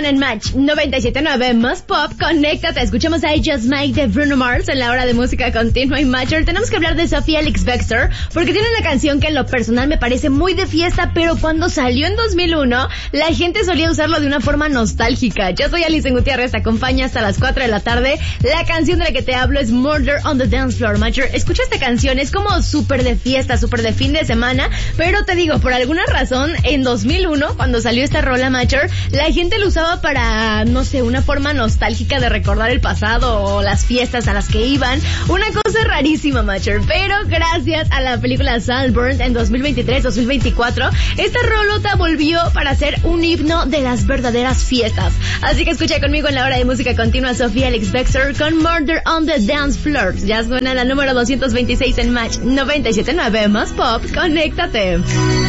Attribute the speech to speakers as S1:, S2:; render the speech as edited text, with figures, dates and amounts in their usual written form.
S1: semana en Match 97.9 más Pop. Conéctate, escuchamos a I Just Mike de Bruno Mars en la hora de música continua y Matcher. Tenemos que hablar de Sophie Ellis-Bextor porque tiene una canción que en lo personal me parece muy de fiesta, pero cuando salió en 2001 la gente solía usarlo de una forma nostálgica. Yo soy Alison Gutiérrez, te acompaña hasta las 4 de la tarde. La canción de la que te hablo es Murder on the Dance Floor. Matcher, escucha esta canción, es como súper de fiesta, súper de fin de semana, pero te digo, por alguna razón en 2001 cuando salió esta rola, Matcher, la gente lo usaba para, no sé, una forma nostálgica de recordar el pasado o las fiestas a las que iban. Una cosa rarísima, Matcher, pero gracias a la película Saltburn en 2023-2024, esta rolota volvió para ser un himno de las verdaderas fiestas. Así que escucha conmigo en la hora de música continua Sophie Ellis-Bextor con Murder on the Dance Floor. Ya suena la número 226 en Match 97.9 más Pop. Conéctate.